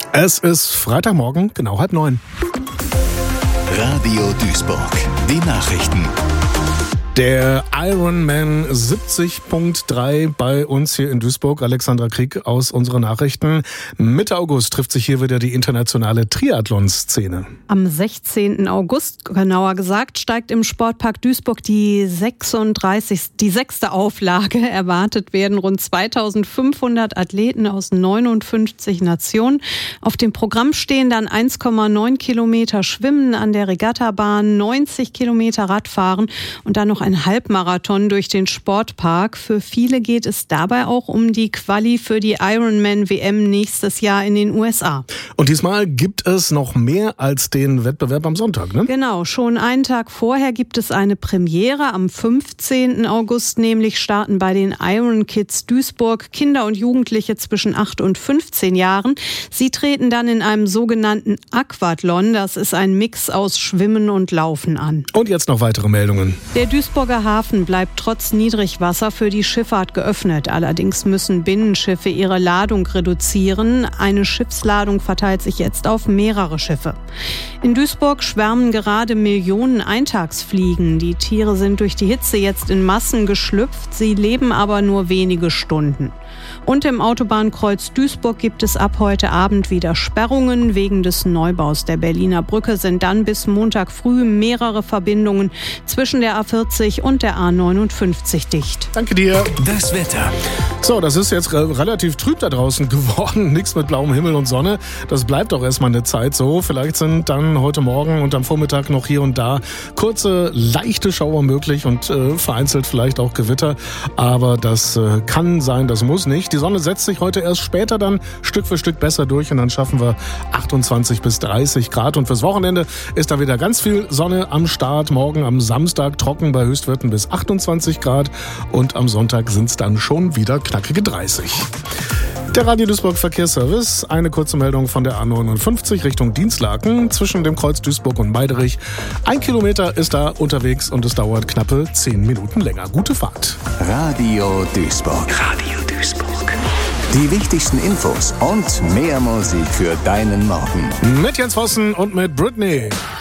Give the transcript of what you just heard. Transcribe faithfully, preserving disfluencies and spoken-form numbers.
Es ist Freitagmorgen, genau halb neun. Radio Duisburg, die Nachrichten. Der Ironman siebzig Punkt drei bei uns hier in Duisburg. Alexandra Krieg aus unseren Nachrichten. Mitte August trifft sich hier wieder die internationale Triathlon-Szene. Am sechzehnten August, genauer gesagt, steigt im Sportpark Duisburg die sechsunddreißigste, die sechste Auflage. Erwartet werden rund zweitausendfünfhundert Athleten aus neunundfünfzig Nationen. Auf dem Programm stehen dann eins Komma neun Kilometer Schwimmen an der Regattabahn, neunzig Kilometer Radfahren und dann noch ein Halbmarathon durch den Sportpark. Für viele geht es dabei auch um die Quali für die Ironman-W M nächstes Jahr in den U S A. Und diesmal gibt es noch mehr als den Wettbewerb am Sonntag, ne? Genau, schon einen Tag vorher gibt es eine Premiere. Am fünfzehnten August nämlich starten bei den Iron Kids Duisburg Kinder und Jugendliche zwischen acht und fünfzehn Jahren. Sie treten dann in einem sogenannten Aquathlon. Das ist ein Mix aus Schwimmen und Laufen an. Und jetzt noch weitere Meldungen. Der Duisburger Hafen bleibt trotz Niedrigwasser für die Schifffahrt geöffnet. Allerdings müssen Binnenschiffe ihre Ladung reduzieren. Eine Schiffsladung verteilt sich jetzt auf mehrere Schiffe. In Duisburg schwärmen gerade Millionen Eintagsfliegen. Die Tiere sind durch die Hitze jetzt in Massen geschlüpft. Sie leben aber nur wenige Stunden. Und im Autobahnkreuz Duisburg gibt es ab heute Abend wieder Sperrungen. Wegen des Neubaus der Berliner Brücke sind dann bis Montag früh mehrere Verbindungen zwischen der A vierzig und der A neunundfünfzig dicht. Danke dir. Das Wetter. So, das ist jetzt re- relativ trüb da draußen geworden. Nichts mit blauem Himmel und Sonne. Das bleibt auch erstmal eine Zeit so. Vielleicht sind dann heute Morgen und am Vormittag noch hier und da kurze, leichte Schauer möglich und äh, vereinzelt vielleicht auch Gewitter. Aber das äh, kann sein, das muss nicht. Die Sonne setzt sich heute erst später dann Stück für Stück besser durch und dann schaffen wir achtundzwanzig bis dreißig Grad. Und fürs Wochenende ist da wieder ganz viel Sonne am Start. Morgen am Samstag trocken bei Höchstwerten bis achtundzwanzig Grad und am Sonntag sind es dann schon wieder knackige dreißig. Der Radio Duisburg Verkehrsservice, eine kurze Meldung von der A neunundfünfzig Richtung Dienstlaken zwischen dem Kreuz Duisburg und Meiderich. Ein Kilometer ist da unterwegs und es dauert knappe zehn Minuten länger. Gute Fahrt. Radio Duisburg. Radio Duisburg. Die wichtigsten Infos und mehr Musik für deinen Morgen. Mit Jens Vossen und mit Britney.